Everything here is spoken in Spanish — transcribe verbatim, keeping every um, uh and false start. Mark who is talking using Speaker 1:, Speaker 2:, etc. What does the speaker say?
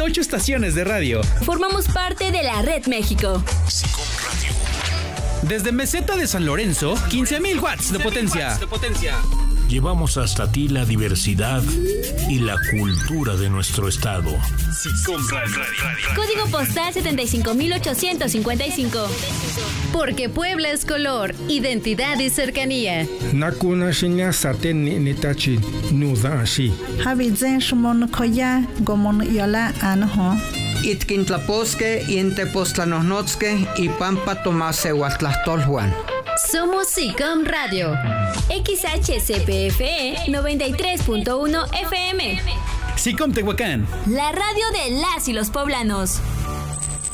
Speaker 1: ocho estaciones de radio.
Speaker 2: Formamos parte de la Red México.
Speaker 3: SICOM Radio.
Speaker 1: Desde Meseta de San Lorenzo, quince mil watts de potencia.
Speaker 4: Llevamos hasta ti la diversidad y la cultura de nuestro estado.
Speaker 3: SICOM Radio.
Speaker 2: Código postal setenta y cinco mil ochocientos cincuenta y cinco.
Speaker 5: Porque Puebla es color, identidad y cercanía.
Speaker 6: Nakuna shinya saten ni nitachi nuda ashi.
Speaker 7: Habizen shumon koya gomon yola anho.
Speaker 8: Itkintlaposque, Intepostlanosnotzque y Pampa Tomase Huatlastolhuan.
Speaker 5: Somos SICOM Radio.
Speaker 2: X H C P F E noventa y tres punto uno F M.
Speaker 1: SICOM Tehuacán.
Speaker 2: La radio de las y los poblanos.